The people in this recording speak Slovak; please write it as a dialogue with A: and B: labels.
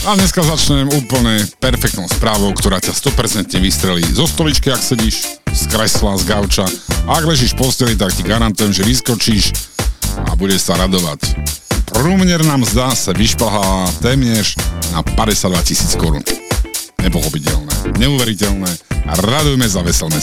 A: A dneska začnem úplne perfektnou správou, ktorá ťa 100% vystrelí zo stoličky, ak sedíš, z kresla, z gauča. A ak ležíš v posteli, tak ti garantujem, že vyskočíš a budeš sa radovať. Průměrná mzda sa vyšplhala téměř na 52 000 korun. Nepochopiteľné, neuveriteľné a radujme za veselé